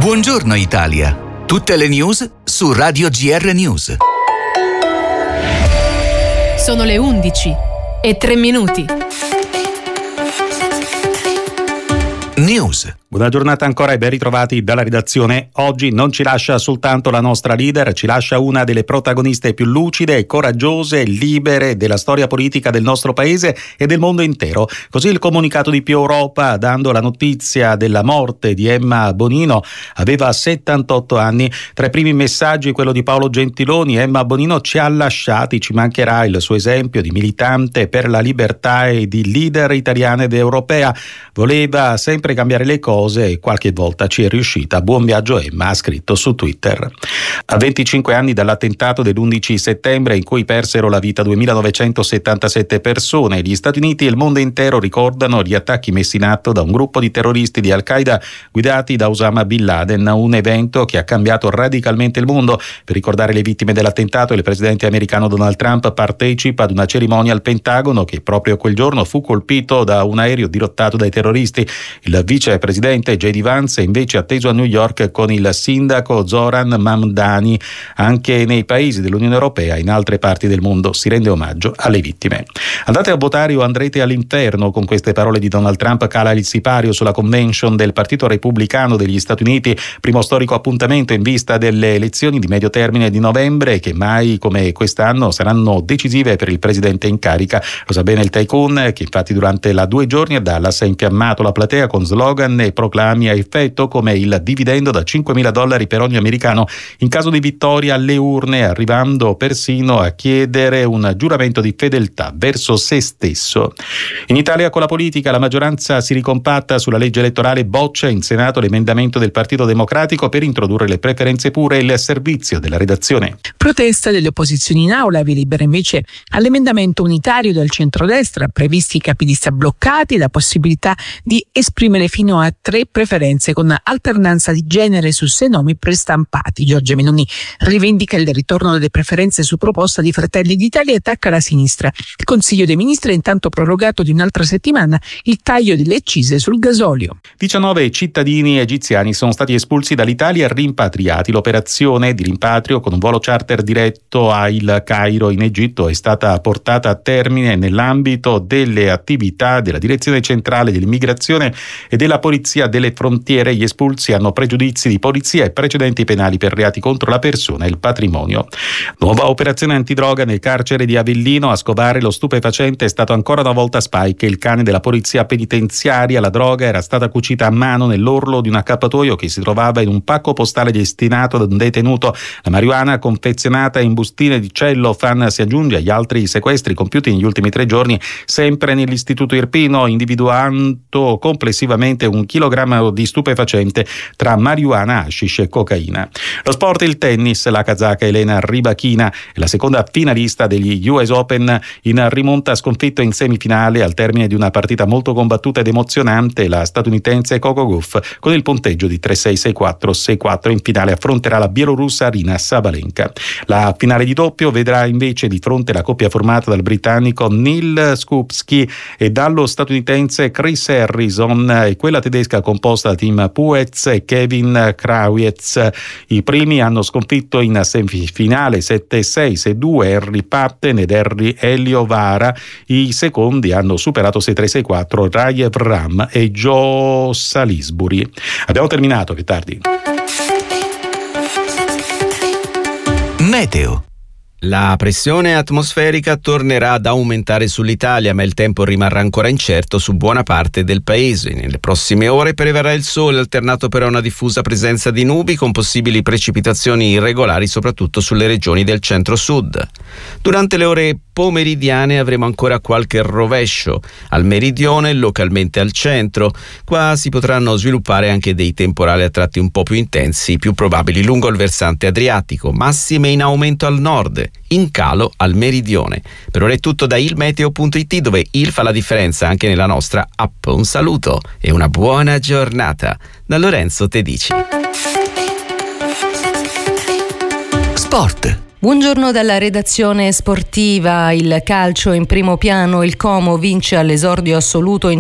Buongiorno Italia. Tutte le news su Radio GR News. Sono le 11:03. News. Buona giornata ancora e ben ritrovati dalla redazione. Oggi non ci lascia soltanto la nostra leader, ci lascia una delle protagoniste più lucide, coraggiose, libere della storia politica del nostro paese e del mondo intero. Così il comunicato di Più Europa, dando la notizia della morte di Emma Bonino, aveva 78 anni. Tra i primi messaggi quello di Paolo Gentiloni: Emma Bonino ci ha lasciati, ci mancherà il suo esempio di militante per la libertà e di leader italiana ed europea. Voleva sempre cambiare le cose e qualche volta ci è riuscita. Buon viaggio Emma, ha scritto su Twitter. A 25 anni dall'attentato dell'11 settembre in cui persero la vita 2.977 persone, gli Stati Uniti e il mondo intero ricordano gli attacchi messi in atto da un gruppo di terroristi di Al-Qaeda guidati da Osama Bin Laden, un evento che ha cambiato radicalmente il mondo. Per ricordare le vittime dell'attentato, il presidente americano Donald Trump partecipa ad una cerimonia al Pentagono che proprio quel giorno fu colpito da un aereo dirottato dai terroristi. Il vicepresidente J.D. Vance è invece atteso a New York con il sindaco Zoran Mamdani. Anche nei paesi dell'Unione Europea e in altre parti del mondo si rende omaggio alle vittime. Andate a votare o andrete all'inferno. Con queste parole di Donald Trump cala il sipario sulla convention del Partito Repubblicano degli Stati Uniti, primo storico appuntamento in vista delle elezioni di medio termine di novembre che mai come quest'anno saranno decisive per il presidente in carica. Lo sa bene il tycoon, che infatti durante la 2 giorni a Dallas ha infiammato la platea con slogan e proclami a effetto come il dividendo da $5.000 per ogni americano in caso di vittoria alle urne, arrivando persino a chiedere un giuramento di fedeltà verso se stesso. In Italia con la politica la maggioranza si ricompatta sulla legge elettorale, boccia in Senato l'emendamento del Partito Democratico per introdurre le preferenze pure e il servizio della redazione. Protesta delle opposizioni in aula, vi libera invece all'emendamento unitario del centrodestra, previsti i capilista bloccati e la possibilità di esprimere fino a 3 preferenze con alternanza di genere su 6 nomi prestampati. Giorgia Meloni rivendica il ritorno delle preferenze su proposta di Fratelli d'Italia e attacca la sinistra. Il Consiglio dei Ministri ha intanto prorogato di un'altra settimana il taglio delle accise sul gasolio. 19 cittadini egiziani sono stati espulsi dall'Italia e rimpatriati. L'operazione di rimpatrio con un volo charter diretto a Il Cairo in Egitto è stata portata a termine nell'ambito delle attività della Direzione Centrale dell'Immigrazione e della Polizia delle Frontiere. Gli espulsi hanno pregiudizi di polizia e precedenti penali per reati contro la persona e il patrimonio. Nuova operazione antidroga nel carcere di Avellino. A scovare lo stupefacente è stato ancora una volta Spike, il cane della polizia penitenziaria. La droga era stata cucita a mano nell'orlo di un accappatoio che si trovava in un pacco postale destinato ad un detenuto. La marijuana confezionata in bustine di cellophane si aggiunge agli altri sequestri compiuti negli ultimi 3 giorni sempre nell'istituto irpino, individuando complessivamente 1 chilogrammo di stupefacente tra marijuana, hashish e cocaina. Lo sport, il tennis, la kazaka Elena Rybakina è la seconda finalista degli US Open. In rimonta ha sconfitto in semifinale al termine di una partita molto combattuta ed emozionante la statunitense Coco Gauff con il punteggio di 3-6, 6-4, 6-4. In finale affronterà la bielorussa Aryna Sabalenka. La finale di doppio vedrà invece di fronte la coppia formata dal britannico Neil Skupski e dallo statunitense Chris Harrison e quella tedesca composta da Tim Puetz e Kevin Krawietz. I primi hanno sconfitto in semifinale 7-6, 6-2 Harry Patten ed Elio Vara. I secondi hanno superato 6-3, 6-4 Rajev Ram e Joe Salisbury. Abbiamo terminato, più tardi. Meteo. La pressione atmosferica tornerà ad aumentare sull'Italia, ma il tempo rimarrà ancora incerto su buona parte del paese. Nelle prossime ore prevarrà il sole, alternato però a una diffusa presenza di nubi con possibili precipitazioni irregolari soprattutto sulle regioni del centro-sud. Durante le ore pomeridiane avremo ancora qualche rovescio al meridione e localmente al centro. Qua si potranno sviluppare anche dei temporali a tratti un po' più intensi, più probabili lungo il versante adriatico, massime in aumento al nord, in calo al meridione. Per ora è tutto da ilmeteo.it, dove il fa la differenza anche nella nostra app. Un saluto e una buona giornata da Lorenzo Tedici. Sport. Buongiorno dalla redazione sportiva. Il calcio in primo piano, il Como vince all'esordio assoluto in